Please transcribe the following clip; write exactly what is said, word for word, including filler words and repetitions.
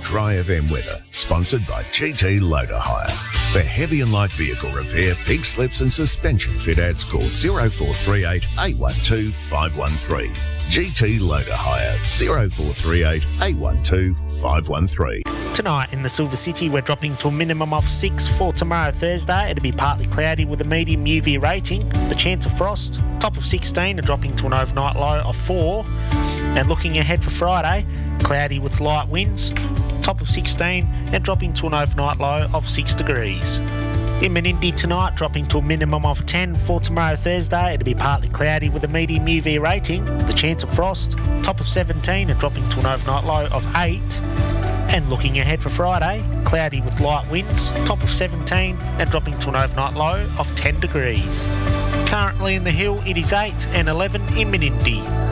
Dry F M weather, sponsored by G T Loader Hire. For heavy and light vehicle repair, pink slips and suspension fit outs, call zero four three eight, eight one two, five one three. G T Loader Hire, zero four three eight, eight one two, five one three. Tonight in the Silver City, we're dropping to a minimum of six. For tomorrow, Thursday, it'll be partly cloudy with a medium U V rating. The chance of frost, top of sixteen, and dropping to an overnight low of four. And looking ahead for Friday, cloudy with light winds, top of sixteen, and dropping to an overnight low of six degrees. In Menindee tonight, dropping to a minimum of ten. For tomorrow, Thursday, it'll be partly cloudy with a medium U V rating. The chance of frost, top of seventeen, and dropping to an overnight low of eight. And looking ahead for Friday, cloudy with light winds, top of seventeen, and dropping to an overnight low of ten degrees. Currently in the hill, it is eight and eleven in Menindee.